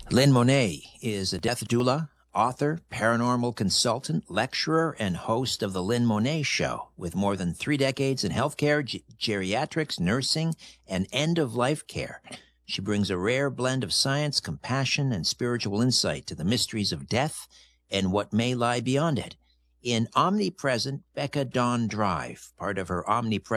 Lynn Monet is a death doula, author, paranormal consultant, lecturer, and host of The Lynn Monet Show. With more than 3 decades in healthcare, geriatrics, nursing, and end-of-life care, she brings a rare blend of science, compassion, and spiritual insight to the mysteries of death and what may lie beyond it. In Omnipresent Becca Dawn Drive, part of her Omnipresent